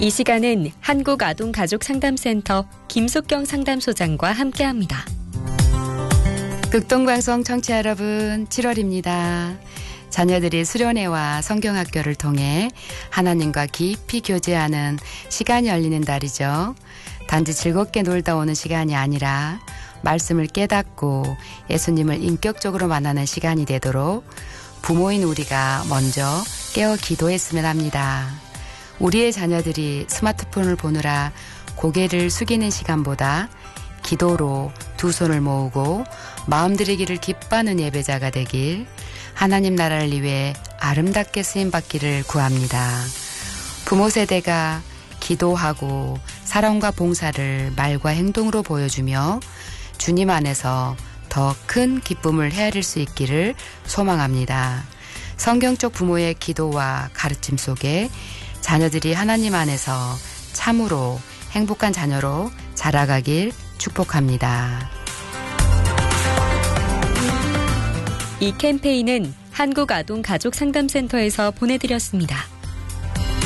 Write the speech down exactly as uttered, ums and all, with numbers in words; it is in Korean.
이 시간은 한국아동가족상담센터 김숙경 상담소장과 함께합니다. 극동방송 청취자 여러분, 칠월입니다. 자녀들이 수련회와 성경학교를 통해 하나님과 깊이 교제하는 시간이 열리는 달이죠. 단지 즐겁게 놀다 오는 시간이 아니라 말씀을 깨닫고 예수님을 인격적으로 만나는 시간이 되도록 부모인 우리가 먼저 깨어 기도했으면 합니다. 우리의 자녀들이 스마트폰을 보느라 고개를 숙이는 시간보다 기도로 두 손을 모으고 마음드리기를 기뻐하는 예배자가 되길, 하나님 나라를 위해 아름답게 쓰임받기를 구합니다. 부모 세대가 기도하고 사랑과 봉사를 말과 행동으로 보여주며 주님 안에서 더 큰 기쁨을 헤아릴 수 있기를 소망합니다. 성경적 부모의 기도와 가르침 속에 자녀들이 하나님 안에서 참으로 행복한 자녀로 자라가길 축복합니다. 이 캠페인은 한국아동가족상담센터에서 보내드렸습니다.